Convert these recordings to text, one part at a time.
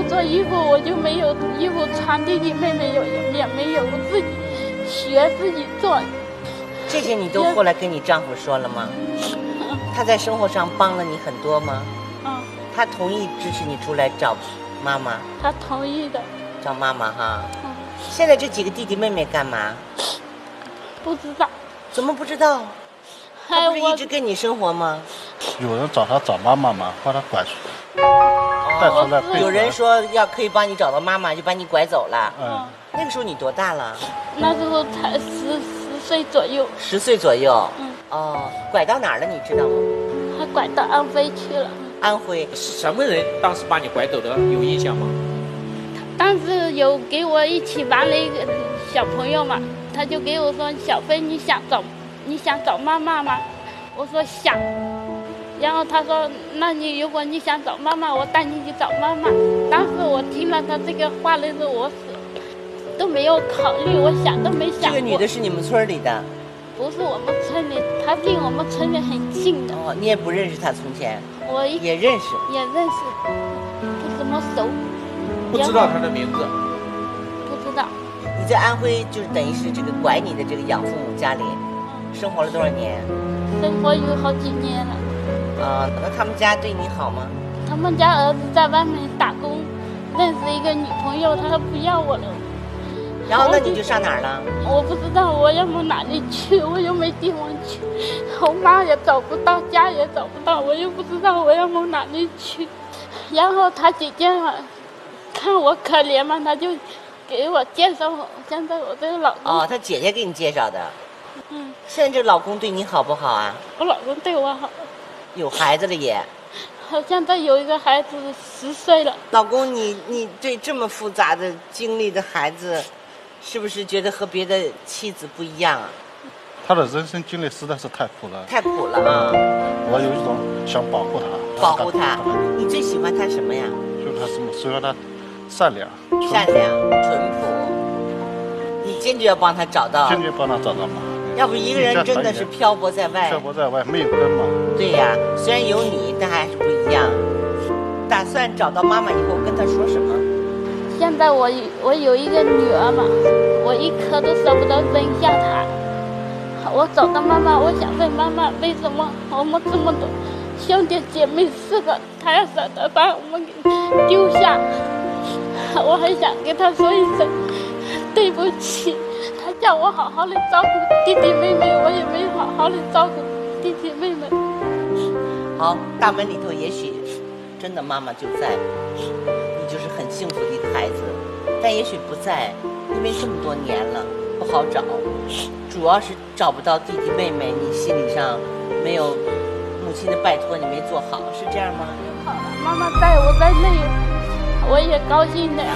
做衣服，我就没有衣服穿，弟弟妹妹也没有，我自己学自己做。 这些你都后来跟你丈夫说了吗？他在生活上帮了你很多吗？他同意支持你出来找妈妈？ 他同意的。 找妈妈哈。现在这几个弟弟妹妹干嘛？ 不知道。 怎么不知道？他不是一直跟你生活吗？ 有人找他找妈妈嘛，把他拐出带出来。 有人说可以帮你找到妈妈，就把你拐走了。那个时候你多大了？ 那时候才10岁左右。10 岁左右。拐到哪儿了？你知道吗？ 他拐到安徽去了。 安徽是什么人当时把你拐走的？有印象吗？ 当时有给我一起玩了一个小朋友嘛，他就给我说：“小飞，你想找妈妈吗？”我说想。然后他说：“那如果你想找妈妈，我带你去找妈妈。”当时我听了他这个话的时候，我都没有考虑，我想都没想过。 这个女的是你们村里的？ 不是我们村里，她离我们村里很近的。 你也不认识她从前？ 我也认识。 也认识，不怎么熟。 不知道她的名字？ 不知道。 你在安徽就是等于是这个拐你的这个养父母家里，生活了多少年？ 生活有好几年了。 那他们家对你好吗？ 他们家儿子在外面打工，认识一个女朋友，他不要我了。 然后那你就上哪儿了？ 我不知道，我要往哪里去，我又没地方去，我妈也找不到，家也找不到，我又不知道我要往哪里去。然后他姐姐嘛，看我可怜嘛，他就给我介绍现在我这个老公。 他姐姐给你介绍的。现在这老公对你好不好啊？ 我老公对我好。 有孩子了也？ 好像他有一个孩子10岁了。 老公，你对这么复杂的经历的孩子，是不是觉得和别的妻子不一样啊？ 他的人生经历实在是太苦了。 太苦了啊！ 我有一种想保护他。 保护他？你最喜欢他什么呀？ 就是他什么？虽然他善良、 淳朴，你坚决要帮他找到。 坚决帮他找到嘛。 要不一个人真的是漂泊在外。 漂泊在外没有根嘛。 对呀，虽然有你，但还是不一样。打算找到妈妈以后跟她说什么？ 现在我有一个女儿嘛，我一刻都舍不得扔下她。我找到妈妈，我想问妈妈，为什么我们这么多兄弟姐妹4个，她要舍得把我们给丢下？我还想跟她说一声对不起。她叫我好好的照顾弟弟妹妹，我也没好好的照顾弟弟妹妹。 好，大门里头也许真的妈妈就在，你就是很幸福的一个孩子，但也许不在，因为这么多年了不好找，主要是找不到弟弟妹妹，你心理上没有母亲的拜托，你没做好，是这样吗？ 好了，妈妈在我在内，我也高兴的呀。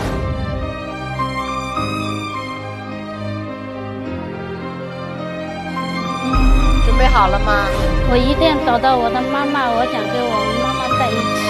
准备好了吗？ 我一定找到我的妈妈，我想跟我妈妈在一起。